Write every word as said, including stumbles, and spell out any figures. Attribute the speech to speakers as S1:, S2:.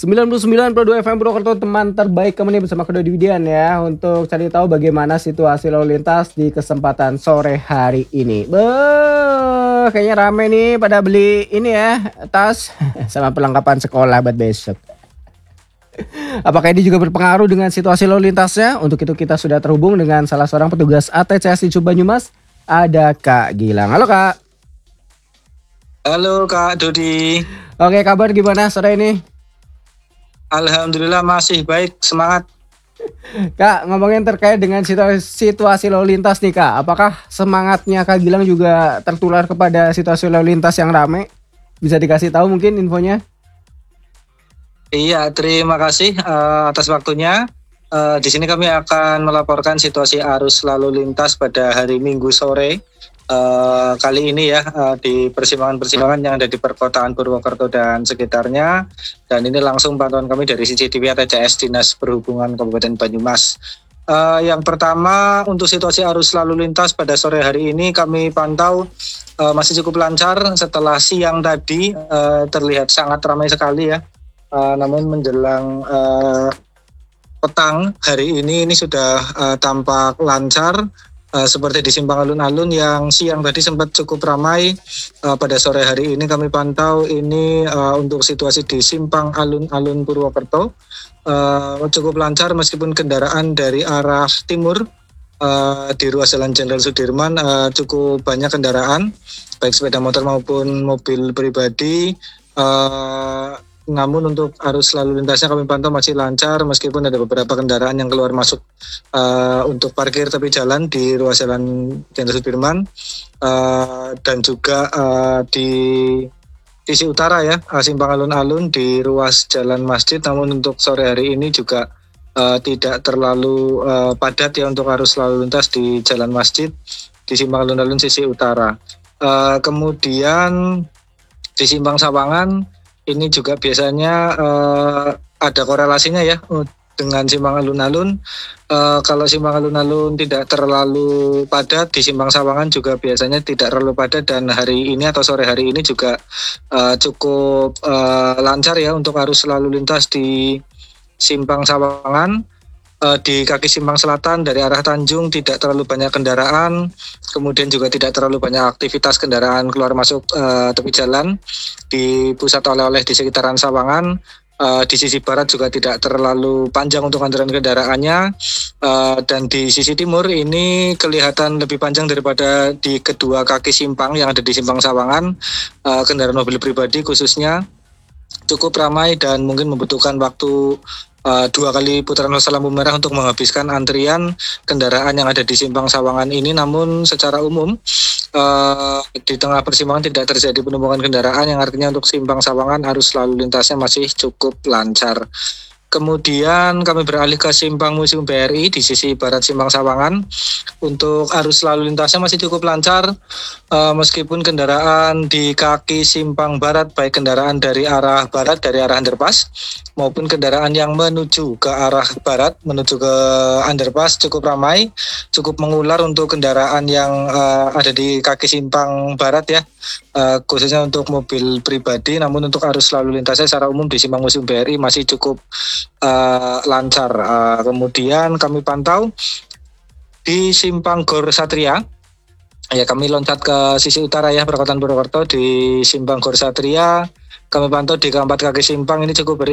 S1: sembilan puluh sembilan koma dua F M Purwokerto, teman terbaik kamu nih bersama Kak Dodi Widian ya untuk cari tahu bagaimana situasi lalu lintas di kesempatan sore hari ini. Beuh, kayaknya rame nih pada beli ini ya, tas sama perlengkapan sekolah buat besok. Apakah ini juga berpengaruh dengan situasi lalu lintasnya? Untuk itu kita sudah terhubung dengan salah seorang petugas A T C S di Sub Banyumas, ada Kak Gilang. Halo Kak.
S2: Halo Kak Dodi.
S1: Oke, kabar gimana sore ini?
S2: Alhamdulillah masih baik, semangat.
S1: Kak, ngomongin terkait dengan situasi, situasi lalu lintas nih Kak, apakah semangatnya Kak Gilang juga tertular kepada situasi lalu lintas yang rame? Bisa dikasih tahu mungkin infonya?
S2: Iya, terima kasih uh, atas waktunya. Uh, di sini kami akan melaporkan situasi arus lalu lintas pada hari Minggu sore. Uh, kali ini ya uh, di persimpangan-persimpangan yang ada di perkotaan Purwokerto dan sekitarnya, dan ini langsung pantauan kami dari C C T V A T C S Dinas Perhubungan Kabupaten Banyumas. Uh, yang pertama untuk situasi arus lalu lintas pada sore hari ini kami pantau uh, masih cukup lancar. Setelah siang tadi uh, terlihat sangat ramai sekali ya, uh, namun menjelang uh, petang hari ini ini sudah uh, tampak lancar. Uh, seperti di simpang alun-alun yang siang tadi sempat cukup ramai, uh, pada sore hari ini kami pantau ini uh, untuk situasi di simpang alun-alun Purwokerto uh, cukup lancar meskipun kendaraan dari arah timur uh, di ruas Jalan Jenderal Sudirman uh, cukup banyak kendaraan baik sepeda motor maupun mobil pribadi. Uh, Namun untuk arus lalu lintasnya kami pantau masih lancar meskipun ada beberapa kendaraan yang keluar masuk uh, untuk parkir tepi jalan di ruas Jalan Jenderal Sudirman uh, dan juga uh, di sisi utara ya, uh, simpang alun-alun di ruas Jalan Masjid. Namun untuk sore hari ini juga uh, tidak terlalu uh, padat ya untuk arus lalu lintas di Jalan Masjid di simpang alun-alun sisi utara. Uh, kemudian di simpang Sawangan ini juga biasanya uh, ada korelasinya ya dengan simpang alun-alun. Uh, kalau simpang alun-alun tidak terlalu padat, di simpang Sawangan juga biasanya tidak terlalu padat, dan hari ini atau sore hari ini juga uh, cukup uh, lancar ya untuk arus lalu lintas di simpang Sawangan. Uh, di kaki simpang selatan dari arah Tanjung tidak terlalu banyak kendaraan, kemudian juga tidak terlalu banyak aktivitas kendaraan keluar masuk uh, tepi jalan. Di pusat oleh-oleh di sekitaran Sawangan, uh, di sisi barat juga tidak terlalu panjang untuk antrian kendaraannya, uh, dan di sisi timur ini kelihatan lebih panjang daripada di kedua kaki simpang yang ada di simpang Sawangan. Uh, kendaraan mobil pribadi khususnya cukup ramai dan mungkin membutuhkan waktu Uh, dua kali putaran masa lampu merah untuk menghabiskan antrian kendaraan yang ada di simpang Sawangan ini. Namun secara umum uh, di tengah persimpangan tidak terjadi penumpukan kendaraan, yang artinya untuk simpang Sawangan arus lalu lintasnya masih cukup lancar. Kemudian kami beralih ke simpang Museum B R I di sisi barat simpang Sawangan. Untuk arus lalu lintasnya masih cukup lancar, uh, meskipun kendaraan di kaki simpang barat, baik kendaraan dari arah barat dari arah underpass maupun kendaraan yang menuju ke arah barat menuju ke underpass cukup ramai, cukup mengular untuk kendaraan yang uh, ada di kaki simpang barat ya, uh, khususnya untuk mobil pribadi. Namun untuk arus lalu lintasnya secara umum di simpang Museum B R I masih cukup uh, lancar. Uh, kemudian kami pantau di simpang Gor Satria. Ya, kami loncat ke sisi utara ya, perkotaan Purwokerto. Di simpang Gor Satria kami pantau di keempat kaki simpang ini cukup beri